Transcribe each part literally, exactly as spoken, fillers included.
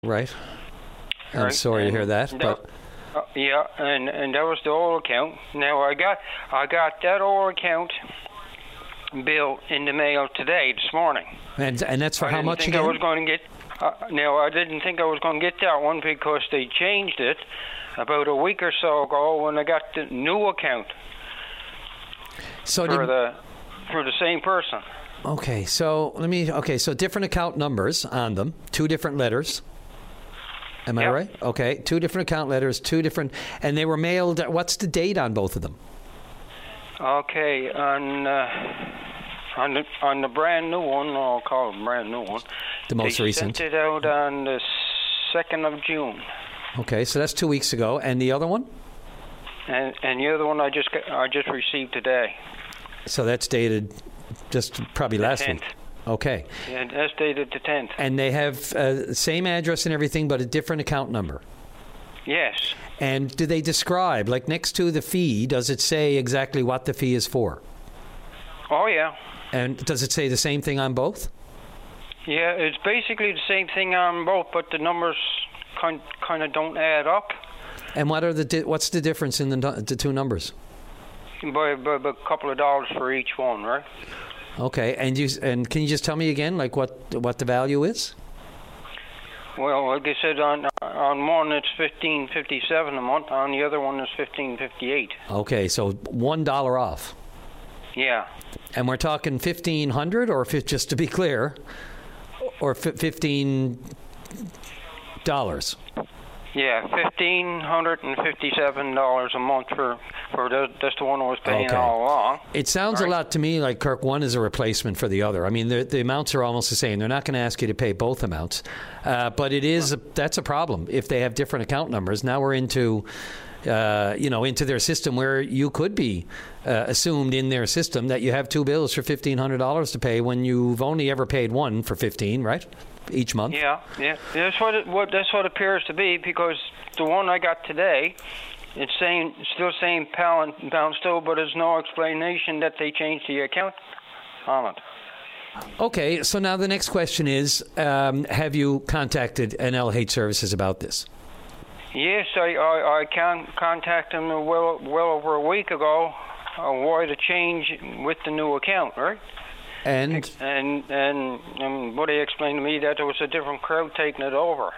Right. I'm Right, sorry to and hear that, that- but Uh, yeah, and and that was the old account. Now I got I got that old account bill in the mail today, this morning. and and that's for I how didn't much think again? I was going to get. Uh, now I didn't think I was going to get that one because they changed it about a week or so ago when I got the new account so for did, the for the same person. okay, so let me. Okay, so different account numbers on them, two different letters. Am I Yep. right? Okay, two different account letters, two different, and they were mailed. What's the date on both of them? Okay, on uh, on the on the brand new one, I'll call it brand new one. The most they recent. sent it out on the second of June, Okay, so that's two weeks ago, and the other one? and and the other one I just got, I just received today. So that's dated just probably last tenth. week. Okay, Yeah, that's dated the tenth. and they have uh, the same address and everything, but a different account number. Yes. And do they describe, like next to the fee, does it say exactly what the fee is for? Oh yeah. And does it say the same thing on both? Yeah, it's basically the same thing on both, but the numbers kind kind of don't add up And what are the di- what's the difference in the, nu- the two numbers? by, by, by a couple of dollars for each one, right? Okay, and you and can you just tell me again, like what what the value is? Well, like I said, on on one it's fifteen fifty seven a month. On the other one is fifteen fifty eight. Okay, so one dollar off, Yeah. and we're talking fifteen hundred, or fi- just to be clear, or fi- fifteen dollars. Yeah, fifteen hundred and fifty-seven dollars a month for for the, that's the one I was paying Okay. all along. It sounds Right. a lot to me like, Kirk, one is a replacement for the other. I mean, the, the amounts are almost the same. They're not going to ask you to pay both amounts, uh, but it is a, that's a problem if they have different account numbers. Now we're into. Uh, you know, into their system where you could be uh, assumed in their system that you have two bills for fifteen hundred dollars to pay when you've only ever paid one for fifteen, right? Each month. Yeah, yeah. That's what it what that's what it appears to be because the one I got today, it's saying still saying pound pound still, but there's no explanation that they changed the account on it. Okay, so now the next question is, um, have you contacted N L H Services about this? Yes, I I, I can contact them well well over a week ago. Uh, why the change with the new account, right? And And and um, what they explained to me that there was a different crowd taking it over.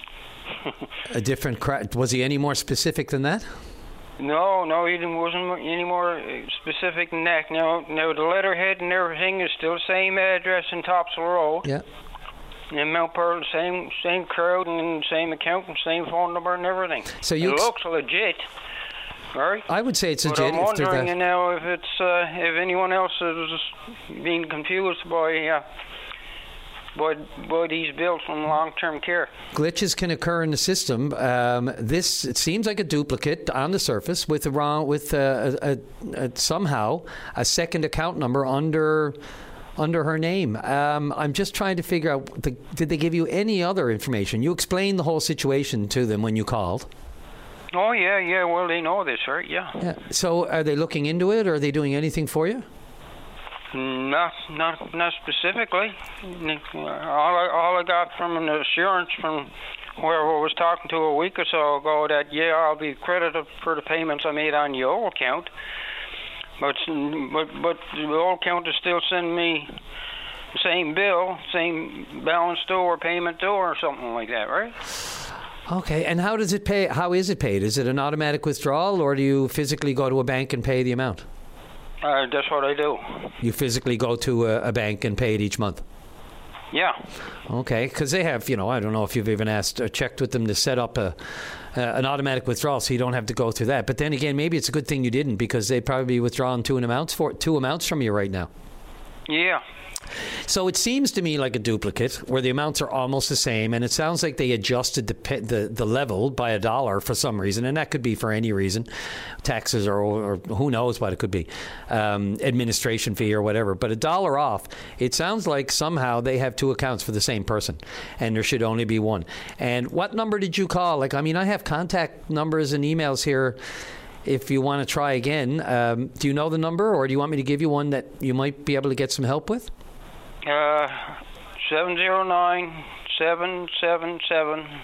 a different cra- was he any more specific than that? No, no, he didn't, wasn't any more specific than that. No, no, the letterhead and everything is still the same address in Topsail Road. Yeah. In Mount Pearl, same same crowd and same account and same phone number and everything. So you it ex- looks legit, right? I would say it's But legit. I'm if they're wondering that- now if it's uh, if anyone else is being confused by uh, by by these bills from long-term care. Glitches can occur in the system. Um, this it seems like a duplicate on the surface with a wrong with a, a, a, somehow a second account number under under her name. Um, I'm just trying to figure out. The, did they give you any other information? You explained the whole situation to them when you called. Oh yeah, yeah. Well, they know this, right? Yeah. Yeah. So are they looking into it, or are they doing anything for you? Not, not, not specifically. All I, all I got from an assurance from whoever I was talking to a week or so ago that yeah, I'll be credited for the payments I made on the old account. But, but, but the old account is still sending me the same bill, same balance due or payment due or something like that, right? Okay. And how does it pay? How is it paid? Is it an automatic withdrawal, or do you physically go to a bank and pay the amount? Uh, that's what I do. You physically go to a, a bank and pay it each month? Yeah. Okay, because they have, you know, I don't know if you've even asked or checked with them to set up a uh, an automatic withdrawal so you don't have to go through that. But then again, maybe it's a good thing you didn't because they'd probably be withdrawing two amounts for two amounts from you right now. Yeah. So it seems to me like a duplicate where the amounts are almost the same, and it sounds like they adjusted the pe- the, the level by a dollar for some reason, and that could be for any reason, taxes or, or who knows what it could be, um, administration fee or whatever. But a dollar off, it sounds like somehow they have two accounts for the same person, and there should only be one. And what number did you call? Like, I mean, I have contact numbers and emails here. If you want to try again, um, do you know the number, or do you want me to give you one that you might be able to get some help with? Uh, seven zero nine seven seven seven